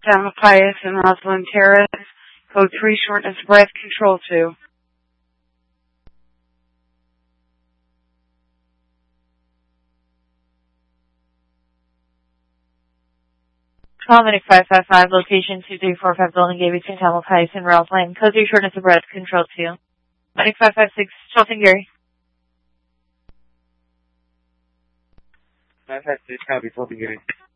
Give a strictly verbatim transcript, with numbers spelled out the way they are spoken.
Tamalpais and Rosalind Terrace. Code three, shortness of breath, control two. Comedy five five five, location two three four five, building A between Tamalpais and Rosalind. Code three, shortness of breath, control two. Medic five five six, Charlton Gary. five five six, copy, Charlton Gary.